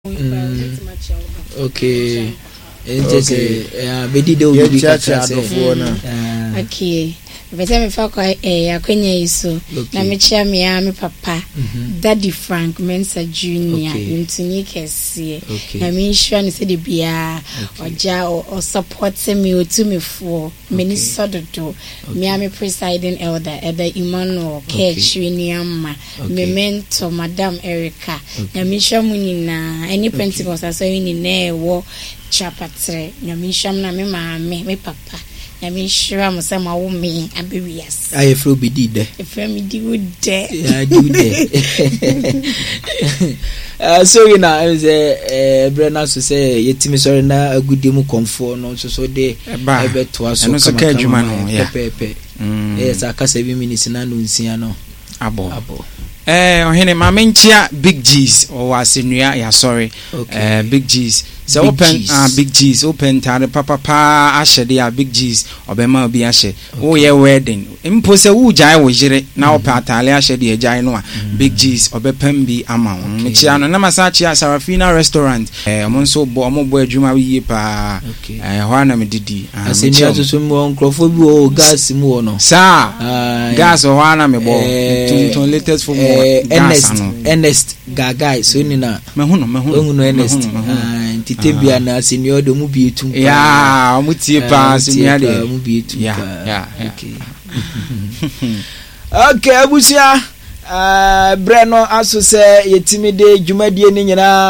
Okay. Bedi do be catch okay. Bese me fa kwa akwenya iso na me chia me papa Daddy Frank Mensa Junior ntuni kese na me nsure ne se de bia oja o support me o to me for many sododo me presiding elder Emmanuel Kechwiniama me mentor Madam Erica na me nsure munina any Pentecost aso ni na ewo chapatre na me nsure na me maame me papa I mean, sure, I'm some of me. I be yes. I feel be did. If I me do there, I do there. So you know, I was Brenna to say, yet me sorry na a good demo comfort, no so they bet to us. And so catch man, pepe. Yes, I can't say minutes in Anunciano. Abo. Ohene mamenchia Big G's or was in ya sorry. Big G's. So open Big G's open tare papa ashe dia Big G's obema obi ashe wo ye wedding impose wu jai wo jire na open atale ashe dia jai no Big G's obepam bi ama me chia no na masachi Sarafina restaurant omonso bo omobo adwuma wiye pa ho na me didi asemi atoso mu nkrofo bi o gas mu wo no sa gas ho na me bo ton latest for Ernest gagai so ni na me hu Ernest titebia na senior do mu bi etum ya omutie pa senior de mu bi etum ya okay abusia Breno aso se yetimi de dwumadie ni nyina